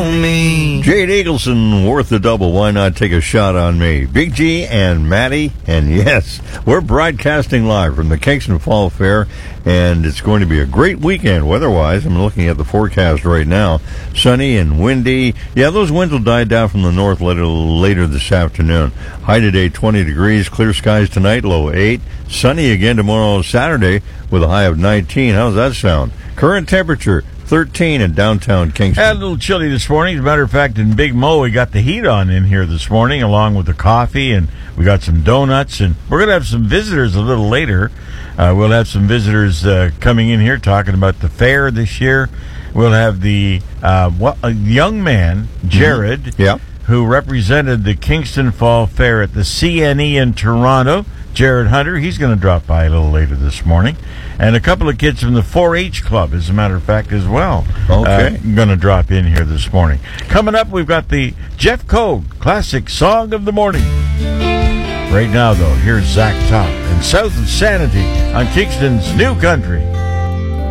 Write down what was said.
on me. Jade Eagleson, worth the double. Why not take a shot on me? Big G and Maddie, and yes, we're broadcasting live from the Kingston Fall Fair, and it's going to be a great weekend weather-wise. I'm looking at the forecast right now. Sunny and windy. Yeah, those winds will die down from the north later this afternoon. High today, 20 degrees. Clear skies tonight, low 8. Sunny again tomorrow, Saturday, with a high of 19. How's that sound? Current temperature, 13 in downtown Kingston. A little chilly this morning. As a matter of fact, in Big Mo, we got the heat on in here this morning, along with the coffee, and we got some donuts, and we're going to have some visitors a little later. We'll have some visitors coming in here talking about the fair this year. We'll have the a young man, Jared, who represented the Kingston Fall Fair at the CNE in Toronto. Jared Hunter, he's going to drop by a little later this morning. And a couple of kids from the 4-H Club, as a matter of fact, as well. Okay. Going to drop in here this morning. Coming up, we've got the Jeff Code Classic Song of the Morning. Right now, though, here's Zach Top and South of Sanity on Kingston's New Country.